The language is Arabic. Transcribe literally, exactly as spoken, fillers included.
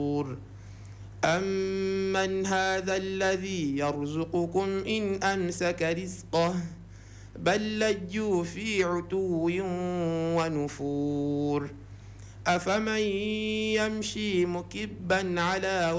أمن هذا الذي يرزقكم إن أمسك رزقه بل لجوا في عتو ونفور أفمن يمشي مكبا على